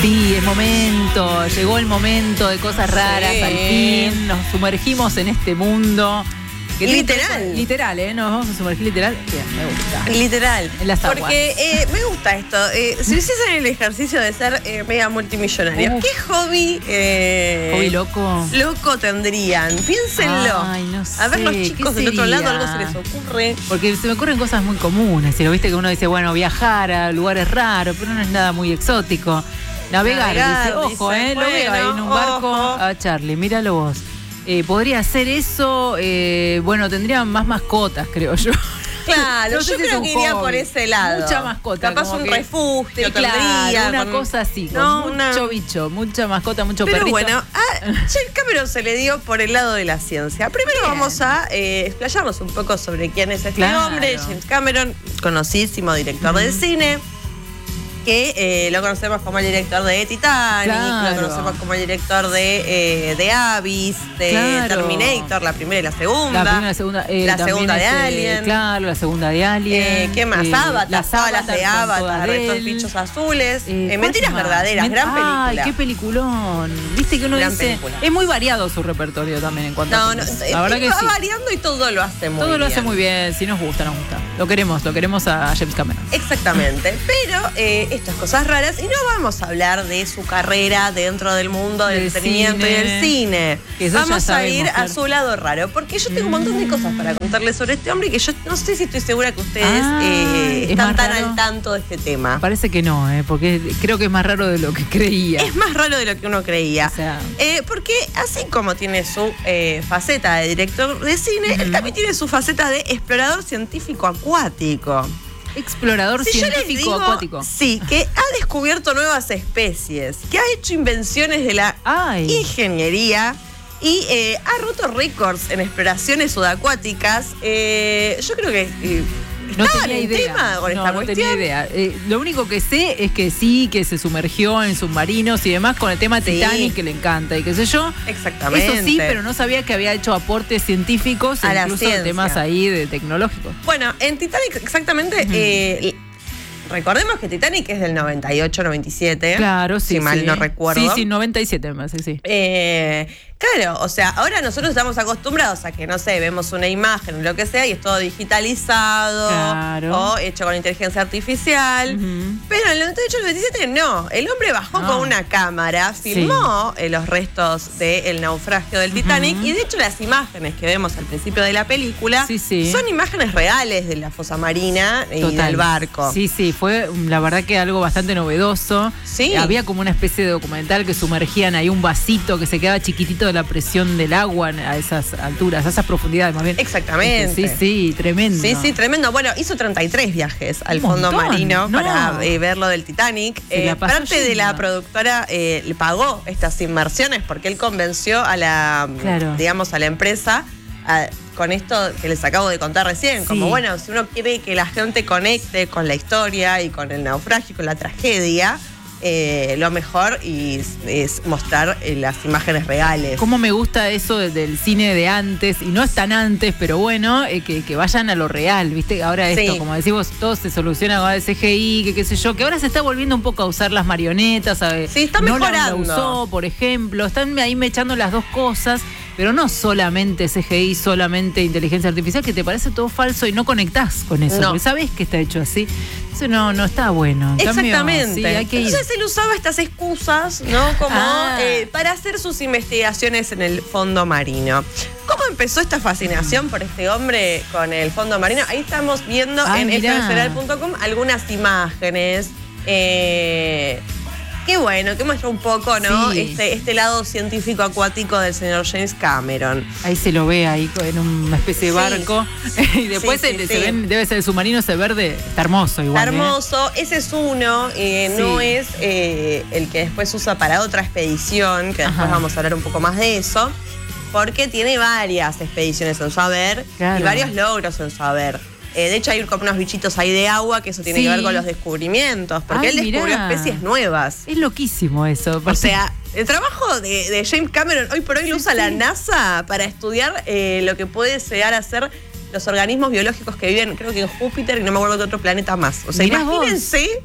Sí, es momento, llegó el momento de cosas raras, al fin, nos sumergimos en este mundo. Literal, Nos vamos a sumergir literal. Bien, me gusta. Literal. En las aguas. Porque me gusta esto. Si hiciesen el ejercicio de ser mega multimillonaria, ¿qué hobby? ¿Hobby loco? Loco tendrían. Piénsenlo. Ay, no sé. A ver, los chicos del otro lado, algo se les ocurre. Porque se me ocurren cosas muy comunes. ¿Sí? Viste que uno dice, bueno, viajar a lugares raros, pero no es nada muy exótico. Navegar dice, ojo, dice, lo veo ahí en un barco. A Charlie, míralo vos. Podría hacer eso, bueno, tendrían más mascotas, creo yo. Claro, no sé yo si creo es que un iría hobby. por ese lado. Mucha mascota. Capaz un refugio, claro, una cosa así, con mucho bicho, mucha mascota, mucho perrito. Pero bueno, a James Cameron se le dio por el lado de la ciencia. Primero vamos a explayarnos un poco sobre quién es este hombre. James Cameron, conocidísimo director de cine, que lo conocemos como el director de Titanic, lo conocemos como el director de Abyss, de Terminator, la primera y la segunda. La segunda de Alien. Claro, la segunda de Alien. ¿Qué más? Avatar, las alas de Avatar, estos bichos azules. Mentiras verdaderas, gran película. Ay, qué peliculón. Viste que uno gran dice. Película. Es muy variado su repertorio también en cuanto a. La verdad que va sí. variando y todo lo hace muy bien. Todo lo hace muy bien. Si nos gusta, nos gusta. Lo queremos a James Cameron. Exactamente. Pero estas cosas raras, y no vamos a hablar de su carrera dentro del mundo del entretenimiento y del cine. Vamos a ir a su lado raro, porque yo tengo un montón de cosas para contarles sobre este hombre que yo no sé si estoy segura que ustedes están tan al tanto de este tema. Parece que no, porque creo que es más raro de lo que creía. Es más raro de lo que uno creía. O sea, porque así como tiene su faceta de director de cine, él también tiene su faceta de explorador científico acuático. Explorador científico acuático. Sí, que ha descubierto nuevas especies, que ha hecho invenciones de la ingeniería y ha roto récords en exploraciones subacuáticas. Yo creo que no tenía idea. Tema con esta cuestión. Tenía idea. Lo único que sé es que sí, que se sumergió en submarinos y demás con el tema Titanic, que le encanta y qué sé yo. Exactamente. Eso sí, pero no sabía que había hecho aportes científicos a incluso temas ahí de tecnológicos. Bueno, en Titanic exactamente. Recordemos que Titanic es del 98, 97. Claro, sí. Si mal no recuerdo. Sí, 97 me parece, sí. Claro, o sea, ahora nosotros estamos acostumbrados a que, no sé, vemos una imagen o lo que sea y es todo digitalizado o hecho con inteligencia artificial. Pero en el 98 y el 97 no. El hombre bajó con una cámara, filmó los restos del naufragio del Titanic y de hecho las imágenes que vemos al principio de la película son imágenes reales de la fosa marina y del barco. Sí, fue la verdad que algo bastante novedoso. Sí. Había como una especie de documental que sumergían ahí un vasito que se quedaba chiquitito de la presión del agua a esas alturas, a esas profundidades más bien. Exactamente. Sí, tremendo. Sí, tremendo. Bueno, hizo 33 viajes al fondo marino para ver lo del Titanic. Parte de la productora le pagó estas inmersiones porque él convenció a la, digamos, a la empresa con esto que les acabo de contar recién. Como bueno, si uno quiere que la gente conecte con la historia y con el naufragio y con la tragedia, lo mejor es mostrar las imágenes reales. Cómo me gusta eso del cine de antes, y no es tan antes, pero bueno, que vayan a lo real, ¿viste? Ahora esto, como decimos, todo se soluciona con el CGI, que qué sé yo, que ahora se está volviendo un poco a usar las marionetas, ¿sabes? Sí, está mejorando. No la usó, por ejemplo, están ahí mechando las dos cosas, pero no solamente CGI, solamente inteligencia artificial, que te parece todo falso y no conectás con eso, porque sabés que está hecho así. Eso no está bueno. Exactamente. Sí, hay que ir. Entonces él usaba estas excusas, ¿no? Como para hacer sus investigaciones en el fondo marino. ¿Cómo empezó esta fascinación por este hombre con el fondo marino? Ahí estamos viendo en fnfederal.com algunas imágenes. Qué bueno, que muestra un poco, ¿no? Este lado científico acuático del señor James Cameron. Ahí se lo ve ahí en una especie de barco. Y después ven, debe ser el submarino ese verde. Está hermoso igual. Está hermoso. Ese es uno. No es el que después usa para otra expedición, que después vamos a hablar un poco más de eso. Porque tiene varias expediciones en su haber y varios logros en su haber. De hecho, hay como unos bichitos ahí de agua, que eso tiene que ver con los descubrimientos, porque él descubrió especies nuevas. Es loquísimo eso. O sea, el trabajo de James Cameron hoy por hoy lo usa la NASA para estudiar lo que puede llegar a ser los organismos biológicos que viven, creo que en Júpiter y no me acuerdo de otro planeta más. O sea, imagínense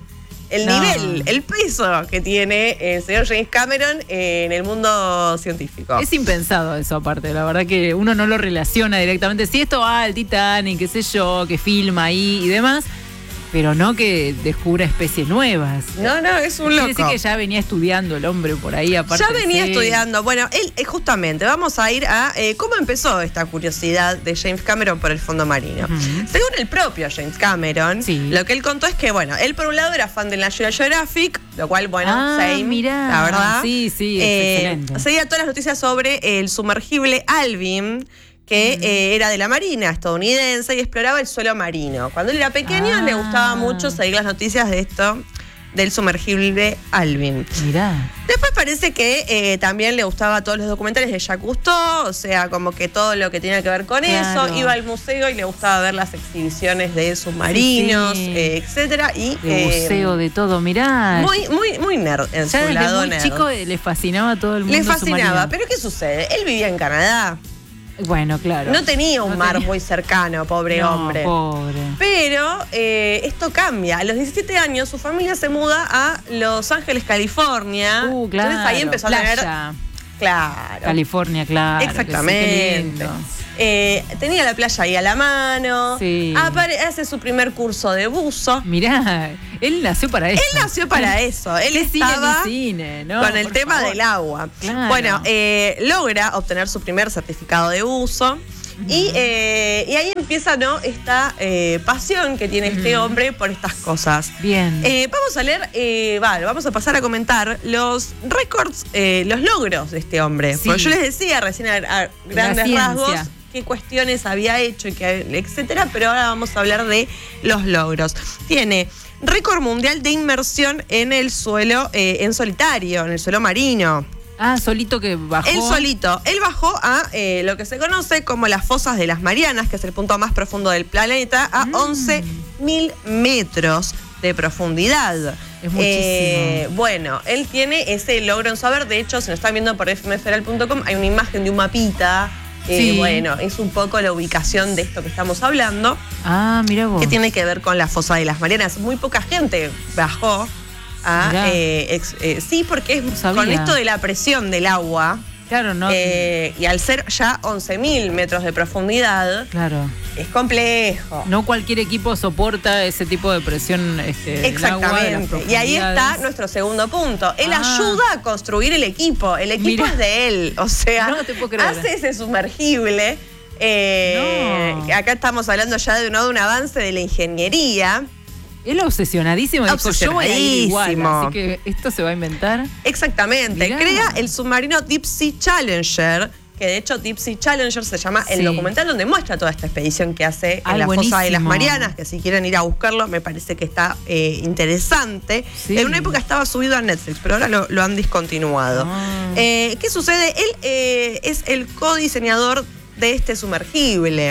el nivel, el peso que tiene el señor James Cameron en el mundo científico. Es impensado eso aparte, la verdad que uno no lo relaciona directamente. Si esto va al Titanic, qué sé yo, que filma ahí y demás, pero no que descubra especies nuevas. No, es un loco. Quiere decir que ya venía estudiando el hombre por ahí, aparte. Ya venía estudiando. Bueno, él justamente, vamos a ir a cómo empezó esta curiosidad de James Cameron por el fondo marino. Según el propio James Cameron, lo que él contó es que, bueno, él por un lado era fan de National Geographic, lo cual, bueno, same, mirá, la verdad. Sí, excelente. Seguía todas las noticias sobre el sumergible Alvin, que era de la Marina estadounidense y exploraba el suelo marino. Cuando él era pequeño le gustaba mucho seguir las noticias de esto, del sumergible Alvin. Mirá. Después parece que también le gustaba todos los documentales de Jacques Cousteau, o sea, como que todo lo que tenía que ver con eso. Iba al museo y le gustaba ver las exhibiciones de submarinos, etcétera. Y de buceo, de todo, mirá. Muy nerd en su lado nerd. Muy chico le fascinaba todo el mundo. Le fascinaba, submarino. pero ¿qué sucede? Él vivía en Canadá. Bueno, claro. No tenía un mar muy cercano, pobre hombre. Pobre. Pero esto cambia. A los 17 años su familia se muda a Los Ángeles, California. Claro. Entonces ahí empezó a tener... Claro. California, claro. Exactamente. Tenía la playa ahí a la mano. Sí. Hace su primer curso de buzo. Mirá, él nació para eso. Él nació para eso. Él estaba cine, ¿no? con el tema del agua. Claro. Bueno, logra obtener su primer certificado de buzo. Y ahí empieza, ¿no?, esta pasión que tiene este hombre por estas cosas. Bien. Vamos a leer, vamos a pasar a comentar los récords, los logros de este hombre. Sí. Porque yo les decía recién a grandes rasgos qué cuestiones había hecho, etcétera, pero ahora vamos a hablar de los logros. Tiene récord mundial de inmersión en el suelo, en solitario, en el suelo marino. Solito que bajó. Él solito. Él bajó a lo que se conoce como las fosas de las Marianas, que es el punto más profundo del planeta, a 11.000 metros de profundidad. Es muchísimo. Bueno, él tiene ese logro en su haber. De hecho, si lo están viendo por fmfederal.com, hay una imagen de un mapita. Bueno, es un poco la ubicación de esto que estamos hablando. Mirá vos. Que tiene que ver con la fosa de las Marianas. Muy poca gente bajó. Sí, porque es con esto de la presión del agua. Claro, no. Y al ser ya 11.000 metros de profundidad, claro, es complejo. No cualquier equipo soporta ese tipo de presión. Exactamente. Agua, y ahí está nuestro segundo punto. Él ayuda a construir el equipo. El equipo es de él. O sea, no te puedo creer. Hace ese sumergible. Acá estamos hablando ya de un avance de la ingeniería. Él obsesionadísimo. Dijo, yo voy a ir igual, así que esto se va a inventar. Exactamente. Mirá. Crea el submarino Deep Sea Challenger, que de hecho Deep Sea Challenger se llama el documental donde muestra toda esta expedición que hace en la fosa de las Marianas, que si quieren ir a buscarlo me parece que está interesante. En una época estaba subido a Netflix, pero ahora lo han discontinuado. ¿Qué sucede? Él es el codiseñador de este sumergible.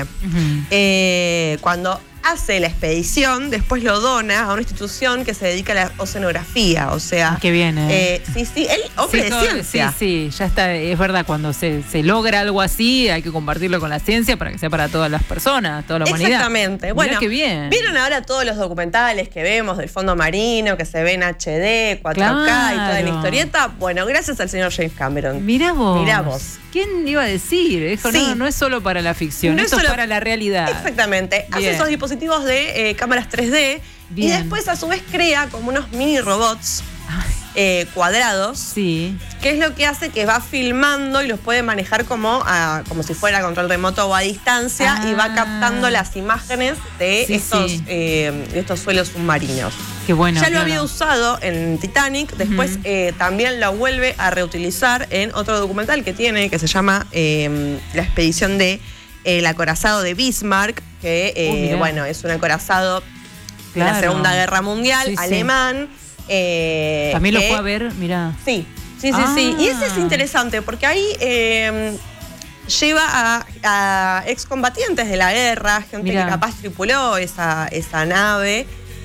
Cuando hace la expedición, después lo dona a una institución que se dedica a la oceanografía, o sea... Que viene. Sí, él hombre de ciencia. Sí, ya está, es verdad, cuando se logra algo así, hay que compartirlo con la ciencia para que sea para todas las personas, toda la humanidad. Exactamente. Bueno, qué bien. ¿Vieron ahora todos los documentales que vemos del fondo marino, que se ven HD, 4K y toda la historieta? Bueno, gracias al señor James Cameron. Mirá vos. Mirá vos. ¿Quién iba a decir? Dijo, no es solo para la ficción, esto es para la realidad. Exactamente. Bien. Hace esos dispositivos de cámaras 3D y después a su vez crea como unos mini robots cuadrados. Sí. Que es lo que hace que va filmando y los puede manejar como si fuera control remoto o a distancia y va captando las imágenes de estos suelos submarinos. Qué bueno. Ya lo había usado en Titanic, después también lo vuelve a reutilizar en otro documental que tiene, que se llama La expedición de el acorazado de Bismarck, que bueno, es un acorazado de la Segunda Guerra Mundial, alemán. También lo fue a ver, mirá. Sí. Y ese es interesante porque ahí lleva a excombatientes de la guerra, gente que capaz tripuló esa nave,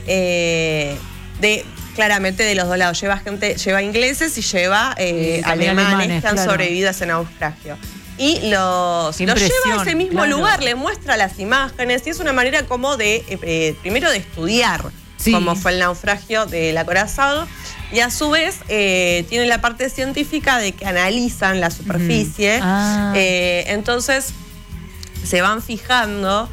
claramente de los dos lados. Lleva ingleses y lleva alemanes que han sobrevivido a ese naufragio. Y los lleva a ese mismo lugar, le muestra las imágenes y es una manera como de, primero de estudiar como fue el naufragio del acorazado. Y a su vez tiene la parte científica de que analizan la superficie. Entonces se van fijando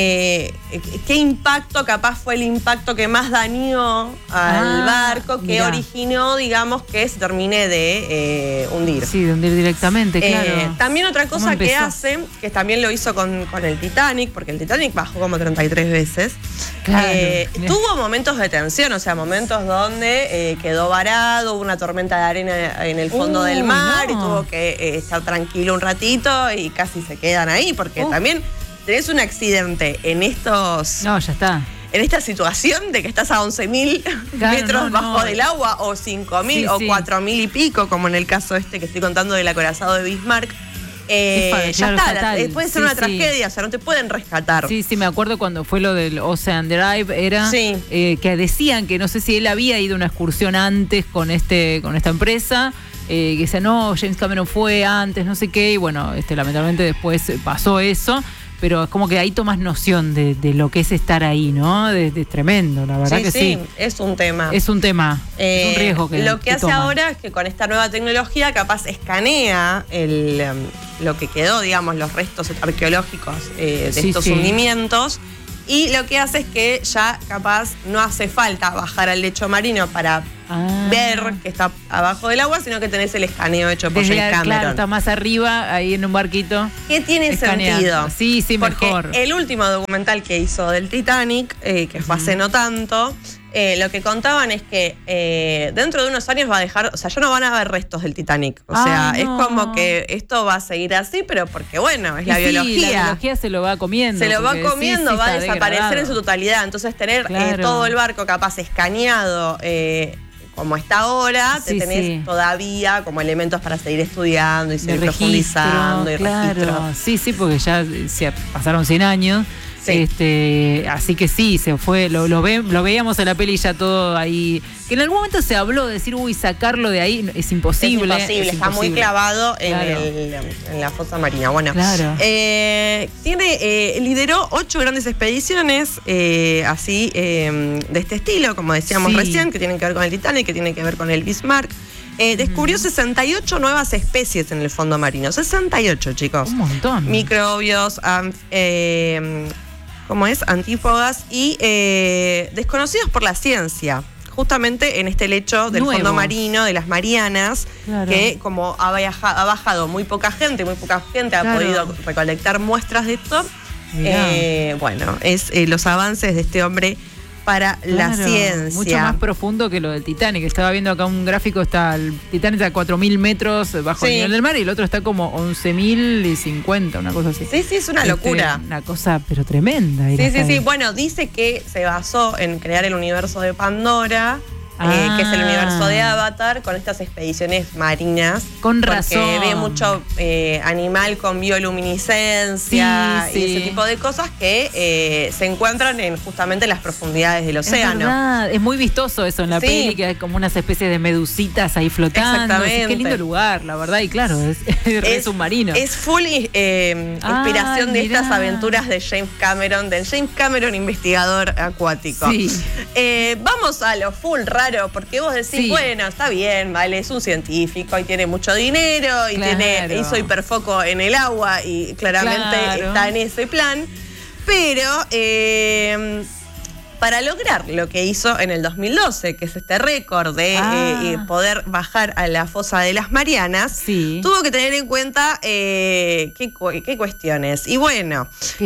qué impacto capaz fue el impacto que más dañó al barco, que originó, digamos, que se termine de hundir. Sí, de hundir directamente, claro. También otra cosa que hace, que también lo hizo con el Titanic, porque el Titanic bajó como 33 veces, tuvo momentos de tensión, o sea, momentos donde quedó varado, hubo una tormenta de arena en el fondo del mar y tuvo que estar tranquilo un ratito y casi se quedan ahí, porque también tenés un accidente en estos... No, ya está. En esta situación de que estás a 11.000 metros bajo del agua, o 5.000 o 4.000 y pico, como en el caso que estoy contando del acorazado de Bismarck. Ya está, puede ser una tragedia, o sea, no te pueden rescatar. Sí, me acuerdo cuando fue lo del Ocean Drive, era que decían que no sé si él había ido a una excursión antes con esta empresa, que decía, no, James Cameron fue antes, no sé qué, y bueno, lamentablemente después pasó eso. Pero es como que ahí tomas noción de lo que es estar ahí, ¿no? Es tremendo, la verdad que sí. Es un tema. Es un tema, es un riesgo que lo que hace ahora es que con esta nueva tecnología capaz escanea lo que quedó, digamos, los restos arqueológicos de estos hundimientos. Y lo que hace es que ya capaz no hace falta bajar al lecho marino para ver que está abajo del agua, sino que tenés el escaneo hecho por James Cameron. Claro, está más arriba, ahí en un barquito. ¿Qué tiene sentido? Sí, porque mejor. El último documental que hizo del Titanic, que fue hace no tanto, lo que contaban es que dentro de unos años va a dejar, o sea, ya no van a haber restos del Titanic. O sea, es como que esto va a seguir así, pero porque bueno, es la biología. La biología se lo va comiendo. Se lo va comiendo, va a desaparecer en su totalidad. Entonces tener todo el barco capaz escaneado como está ahora, te tenés todavía como elementos para seguir estudiando y seguir profundizando y registro. Sí, porque ya pasaron 100 años. Así que sí, se fue, lo veíamos en la peli ya todo ahí. Que en algún momento se habló de decir, sacarlo de ahí es imposible. Está muy clavado en la fosa marina. Bueno, lideró 8 grandes expediciones así de este estilo, como decíamos recién, que tienen que ver con el Titanic, que tienen que ver con el Bismarck. Descubrió 68 nuevas especies en el fondo marino. 68, chicos. Un montón. Microbios, antípodas y desconocidos por la ciencia. Justamente en este lecho del fondo marino, de las Marianas, que como ha bajado muy poca gente ha podido recolectar muestras de esto. Es los avances de este hombre para la ciencia. Mucho más profundo que lo del Titanic. Estaba viendo acá un gráfico, está el Titanic está a 4.000 metros bajo el nivel del mar y el otro está como 11.050, una cosa así. Sí, es una locura. Una cosa, pero tremenda. Sí. Bueno, dice que se basó en crear el universo de Pandora, que es el universo de Avatar, con estas expediciones marinas. Con razón. Porque ve mucho animal con bioluminiscencia y ese tipo de cosas que se encuentran justamente en las profundidades del océano. Es muy vistoso eso en la peli, que hay como unas especies de medusitas ahí flotando. Exactamente. Qué lindo lugar, la verdad, y claro, es submarino. Es full inspiración de estas aventuras de James Cameron, del James Cameron investigador acuático. Vamos a lo full raro, porque vos decís, bueno, está bien, vale, es un científico y tiene mucho dinero y hizo hiperfoco en el agua y claramente está en ese plan, pero para lograr lo que hizo en el 2012, que es este récord de poder bajar a la fosa de las Marianas, tuvo que tener en cuenta qué cuestiones. Y bueno,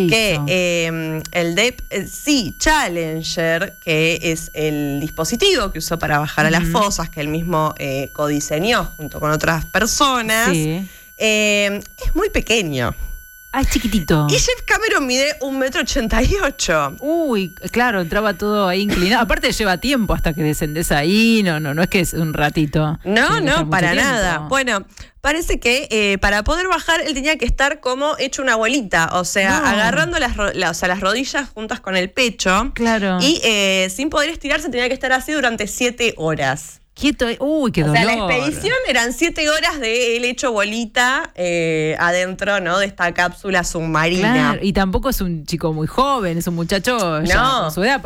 el Deep Sea Challenger, que es el dispositivo que usó para bajar a las fosas, que él mismo codiseñó junto con otras personas, es muy pequeño. Es chiquitito. Y James Cameron mide 1,88 m. Uy, claro, entraba todo ahí inclinado. Aparte lleva tiempo hasta que descendes ahí. No es que es un ratito. No, para nada. Bueno, parece que para poder bajar él tenía que estar como hecho una bolita. O sea, agarrando las rodillas juntas con el pecho. Claro. Y sin poder estirarse tenía que estar así durante 7 horas. Quieto, uy, qué dolor. O sea, la expedición eran 7 horas de él hecho bolita adentro, ¿no? De esta cápsula submarina. Claro, y tampoco es un chico muy joven, es un muchacho ya con su edad.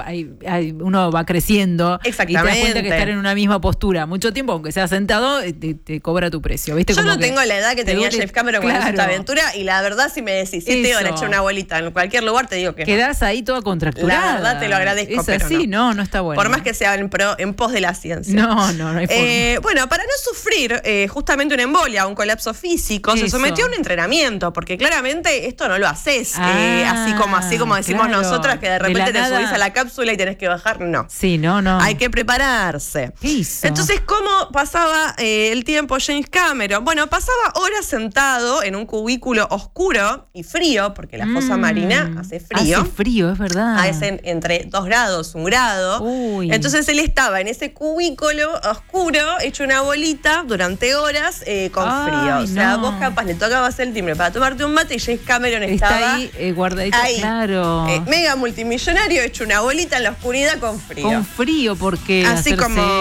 Uno va creciendo. Exactamente. Y te das cuenta que estar en una misma postura mucho tiempo, aunque sea sentado, te cobra tu precio, ¿viste? Yo no tengo la edad que tenía James Cameron cuando hizo esta aventura, y la verdad, si me decís 7 horas echar una bolita en cualquier lugar, te digo que quedás ahí toda contracturada. La verdad te lo agradezco. Es así, no está bueno. Por más que sea en pos de la ciencia. No hay forma. Bueno, para no sufrir justamente una embolia, un colapso físico, se sometió a un entrenamiento, porque claramente esto no lo haces así como decimos nosotras, que de repente te subís a la cápsula y tenés que bajar. No. Sí, no. Hay que prepararse. ¿Qué hizo? Entonces, ¿cómo pasaba el tiempo James Cameron? Bueno, pasaba horas sentado en un cubículo oscuro y frío, porque la fosa marina hace frío. Hace frío, es verdad. Hace entre 2 grados, 1 grado. Uy. Entonces él estaba en ese cubículo oscuro, hecho una bolita durante horas con frío. O sea, vos capaz le tocabas el timbre para tomarte un mate y James Cameron estaba ahí guardadito, ahí, claro. Mega multimillonario, hecho una bolita en la oscuridad con frío. Con frío, porque así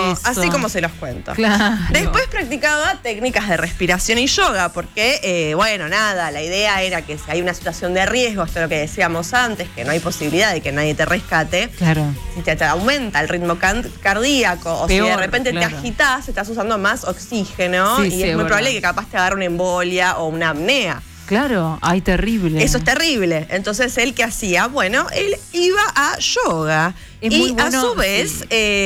como se los cuento. Claro. Después practicaba técnicas de respiración y yoga, porque, la idea era que si hay una situación de riesgo, esto es lo que decíamos antes, que no hay posibilidad de que nadie te rescate. Claro. Si te aumenta el ritmo cardíaco, o si de repente te agitás, estás usando más oxígeno, y es muy probable que capaz te agarre una embolia o una apnea. Claro, ay, terrible. Eso es terrible. Entonces, ¿él qué hacía? Bueno, él iba a yoga. Y a su vez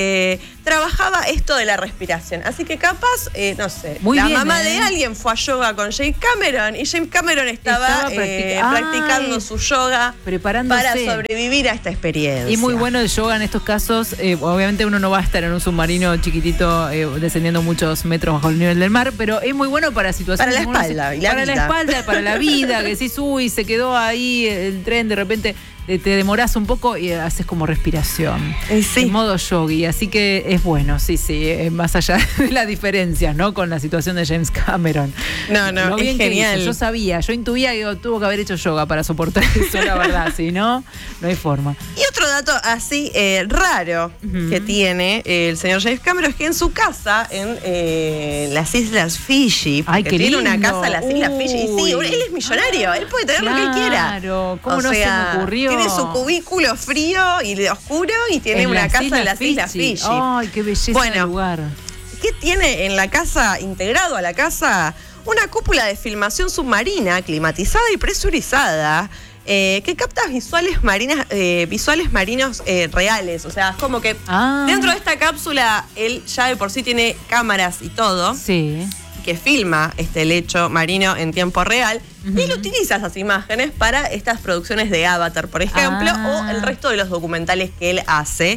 trabajaba esto de la respiración. Así que capaz, no sé, la mamá de alguien fue a yoga con James Cameron y James Cameron estaba practicando su yoga, preparándose para sobrevivir a esta experiencia. Y muy bueno el yoga en estos casos. Obviamente uno no va a estar en un submarino chiquitito descendiendo muchos metros bajo el nivel del mar, pero es muy bueno para situaciones para la espalda. Para la espalda, para la vida, que decís, uy, se quedó ahí el tren, de repente te demorás un poco y haces como respiración. En modo yogi. Así que es bueno, sí, más allá de las diferencias, ¿no? Con la situación de James Cameron. No, es genial. Yo sabía, yo intuía que tuvo que haber hecho yoga para soportar eso, la verdad. Si no hay forma. Y otro dato así raro que tiene el señor James Cameron es que en su casa, en las Islas Fiji, porque tiene una casa en las Islas Fiji, y sí, él es millonario, él puede tener lo que él quiera. Claro, ¿cómo no se me ocurrió? Tiene su cubículo frío y oscuro y tiene una casa en las Islas Fiji. Ay, qué belleza de lugar. ¿Qué tiene en la casa, integrado a la casa? Una cúpula de filmación submarina, climatizada y presurizada, que capta visuales marinos reales. O sea, es como que dentro de esta cápsula él ya de por sí tiene cámaras y todo. Sí. Que filma este lecho marino en tiempo real y él utiliza esas imágenes para estas producciones de Avatar, por ejemplo, o el resto de los documentales que él hace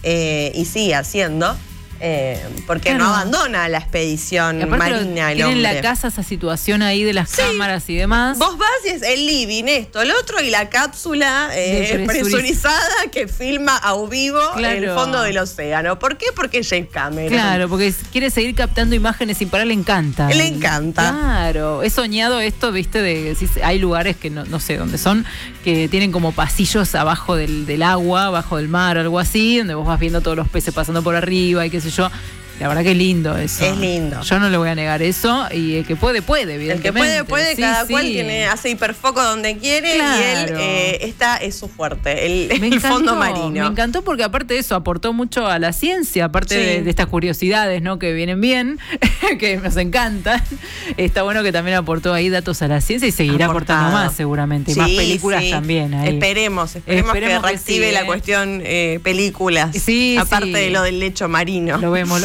y sigue haciendo. Porque no abandona la expedición marina el hombre. En la casa esa situación ahí de las cámaras y demás. Vos vas y es el living, esto, el otro, y la cápsula presurizada que filma a vivo el fondo del océano. ¿Por qué? Porque es James Cameron. Claro, porque quiere seguir captando imágenes sin parar, le encanta. Le encanta. Claro, he soñado esto, viste, hay lugares que no sé dónde son, que tienen como pasillos abajo del agua, abajo del mar, algo así, donde vos vas viendo todos los peces pasando por arriba y qué sé yo. La verdad que es lindo eso. Es lindo. Yo no le voy a negar eso. Y el que puede, evidentemente. El que puede, cada cual hace hiperfoco donde quiere. Claro. Y él, esta es su fuerte, el fondo marino. Me encantó porque aparte de eso aportó mucho a la ciencia, aparte de estas curiosidades, ¿no? Que vienen bien, que nos encantan. Está bueno que también aportó ahí datos a la ciencia y seguirá aportando más seguramente. Y más películas también. Ahí. Esperemos que reactive la cuestión películas. Aparte de lo del lecho marino. Lo vemos.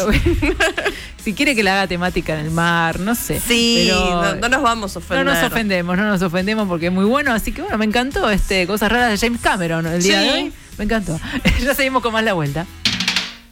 Si quiere que la haga temática en el mar, no sé. Sí, pero no nos vamos a ofender. No nos ofendemos porque es muy bueno. Así que bueno, me encantó Cosas Raras de James Cameron el día de hoy. Me encantó. Ya seguimos con más La Vuelta.